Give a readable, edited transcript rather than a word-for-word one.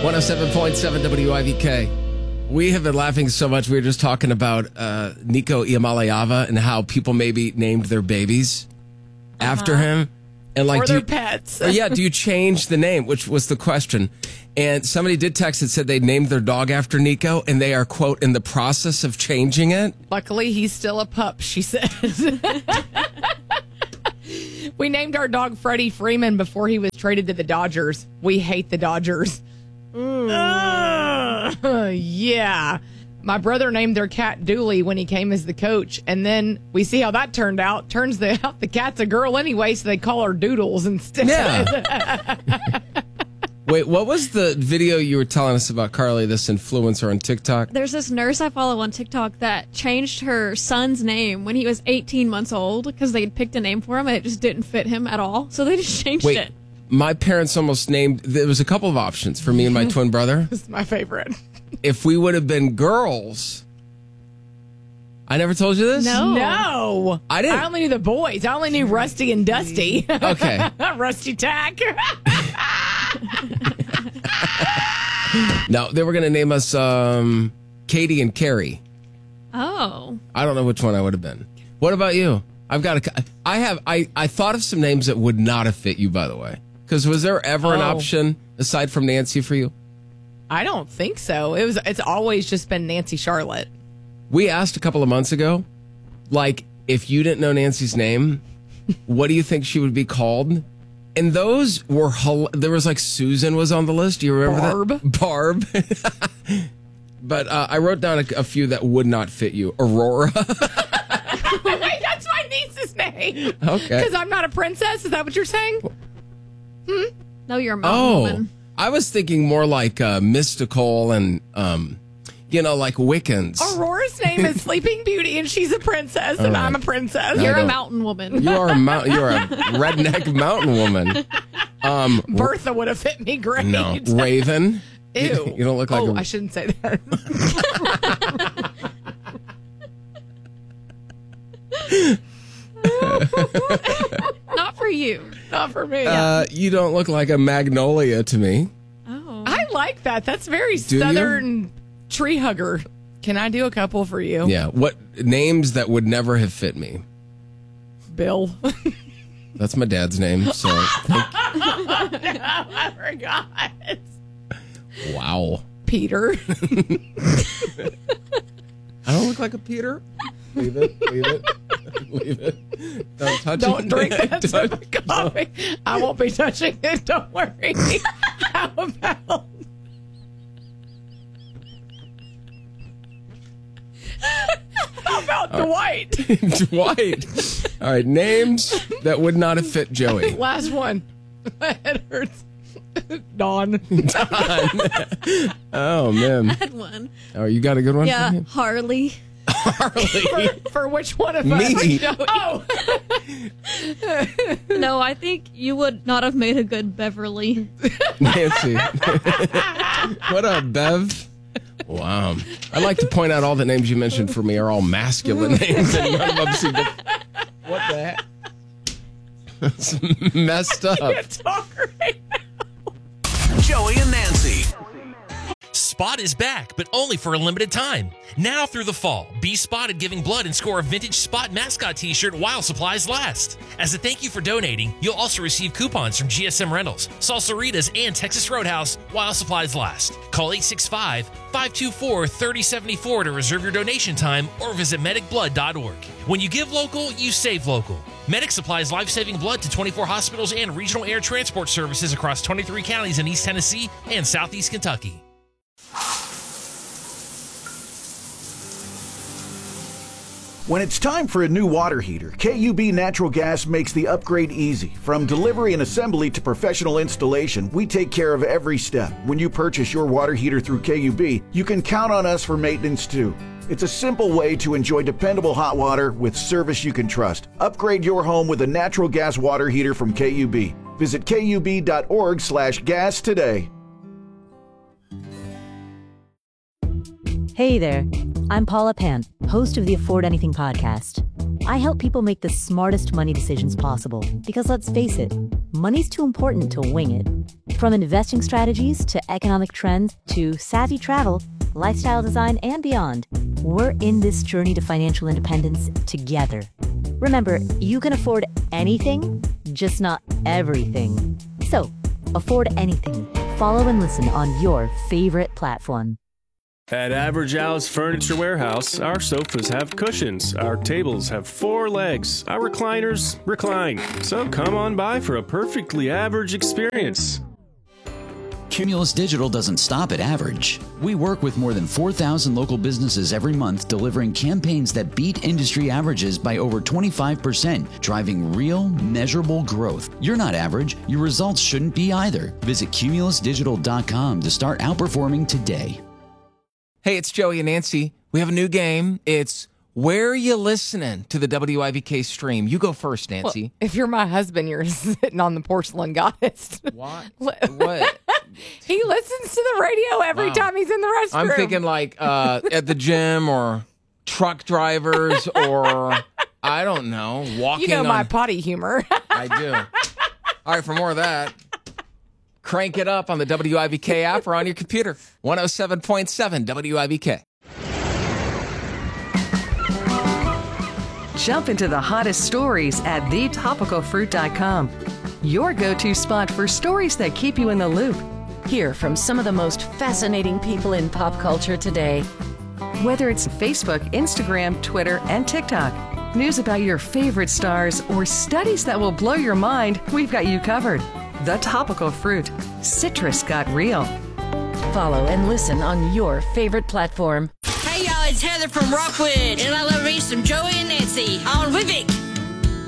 107.7 WIVK. We have been laughing so much. We were just talking about Nico Iamaleava and how people maybe named their babies after him. And like, or their pets. Do you change the name, which was the question. And somebody did text and said they named their dog after Nico, and they are, quote, in the process of changing it. Luckily, he's still a pup, she says. We named our dog Freddie Freeman before he was traded to the Dodgers. We hate the Dodgers. Yeah. My brother named their cat Dooley when he came as the coach, and then we see how that turned out. Turns out the cat's a girl anyway, so they call her Doodles instead. Yeah. Wait, what was the video you were telling us about Carly, this influencer on TikTok? There's this nurse I follow on TikTok that changed her son's name when he was 18 months old because they had picked a name for him and it just didn't fit him at all. So they just changed it. My parents almost named, there was a couple of options for me and my twin brother. This is my favorite. If we would have been girls, I never told you this? No. I didn't. I only knew the boys. I only knew Rusty and Dusty. Okay. Rusty Tack. No, they were going to name us Katie and Carrie. Oh. I don't know which one I would have been. What about you? I thought of some names that would not have fit you, by the way. Because was there ever an option aside from Nancy for you? I don't think so. It's always just been Nancy Charlotte. We asked a couple of months ago, like, if you didn't know Nancy's name, what do you think she would be called? And those were, there was like Susan was on the list. Do you remember that? Barb. But I wrote down a few that would not fit you. Aurora. Wait, that's my niece's name. Okay. Because I'm not a princess. Is that what you're saying? No, you're a mountain woman. I was thinking more like mystical and, like Wiccans. Aurora's name is Sleeping Beauty, and she's a princess, and I'm a princess. You're a mountain woman. You're a redneck mountain woman. Bertha would have fit me great. No, Raven. Ew. You don't look like I shouldn't say that. Not for you. Not for me. You don't look like a magnolia to me. Oh. I like that. That's very southern tree hugger. Can I do a couple for you? Yeah. What names that would never have fit me? Bill. That's my dad's name. So I forgot. Wow. Peter. I don't look like a Peter. Leave it. Leave it. Don't touch it. Don't drink that sip of coffee. I won't be touching it. Don't worry. How about... How about Dwight? Dwight. All right. Names that would not have fit Joey. Last one. My head hurts. Dawn. Oh, man. I had one. Oh, you got a good one? Yeah, For me? Harley. Harley. For which one of us? Me. Oh. No, I think you would not have made a good Beverly. Nancy. What up, Bev? Wow. I'd like to point out all the names you mentioned for me are all masculine names. And none of them seem to... What the heck? That's messed up. I can't talk right now. Joey and Nancy. Spot is back, but only for a limited time. Now through the fall, be spotted giving blood and score a vintage Spot mascot t-shirt while supplies last. As a thank you for donating, you'll also receive coupons from GSM Rentals, Salsaritas, and Texas Roadhouse while supplies last. Call 865-524-3074 to reserve your donation time or visit medicblood.org. When you give local, you save local. Medic supplies life-saving blood to 24 hospitals and regional air transport services across 23 counties in East Tennessee and Southeast Kentucky. When it's time for a new water heater, KUB Natural Gas makes the upgrade easy. From delivery and assembly to professional installation, we take care of every step. When you purchase your water heater through KUB, you can count on us for maintenance too. It's a simple way to enjoy dependable hot water with service you can trust. Upgrade your home with a natural gas water heater from KUB. Visit kub.org/gas today. Hey there, I'm Paula Pant, host of the Afford Anything podcast. I help people make the smartest money decisions possible because let's face it, money's too important to wing it. From investing strategies to economic trends to savvy travel, lifestyle design, and beyond, we're in this journey to financial independence together. Remember, you can afford anything, just not everything. So, afford anything. Follow and listen on your favorite platform. At Average Al's Furniture Warehouse, our sofas have cushions, our tables have 4 legs, our recliners recline. So come on by for a perfectly average experience. Cumulus Digital doesn't stop at average. We work with more than 4,000 local businesses every month, delivering campaigns that beat industry averages by over 25%, driving real, measurable growth. You're not average. Your results shouldn't be either. Visit cumulusdigital.com to start outperforming today. Hey, it's Joey and Nancy. We have a new game. It's Where Are You Listening to the WIVK stream? You go first, Nancy. Well, if you're my husband, you're sitting on the porcelain goddess. What? What? He listens to the radio every time he's in the restroom. I'm thinking like at the gym or truck drivers or, I don't know, walking. You know my potty humor. I do. All right, for more of that, crank it up on the WIVK app or on your computer. 107.7 WIVK. Jump into the hottest stories at thetopicalfruit.com. Your go-to spot for stories that keep you in the loop. Hear from some of the most fascinating people in pop culture today. Whether it's Facebook, Instagram, Twitter, and TikTok, news about your favorite stars, or studies that will blow your mind, we've got you covered. The Topical Fruit. Citrus got real. Follow and listen on your favorite platform. Hey y'all, it's Heather from Rockwood, and I love me some Joey and Nancy on Wivik.